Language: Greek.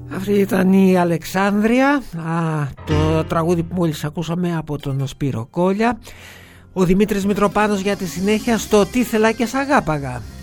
Αυτή ήταν η Αλεξάνδρεια, το τραγούδι που μόλις ακούσαμε από τον Σπύρο Κόλια. Ο Δημήτρης Μητροπάνος για τη συνέχεια στο «Τι θελά και σ' αγάπαγα».